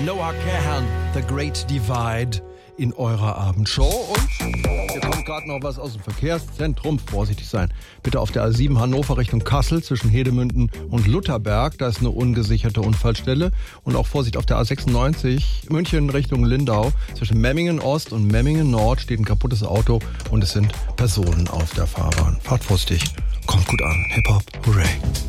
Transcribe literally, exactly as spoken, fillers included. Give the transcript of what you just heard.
Noah Kahan, The Great Divide in eurer Abendshow. Und hier kommt gerade noch was aus dem Verkehrszentrum. Vorsichtig sein. Bitte auf der A sieben Hannover Richtung Kassel zwischen Hedemünden und Lutherberg. Da ist eine ungesicherte Unfallstelle. Und auch Vorsicht auf der A sechsundneunzig München Richtung Lindau. Zwischen Memmingen Ost und Memmingen Nord steht ein kaputtes Auto und es sind Personen auf der Fahrbahn. Fahrt vorsichtig. Kommt gut an. Hip-Hop. Hooray.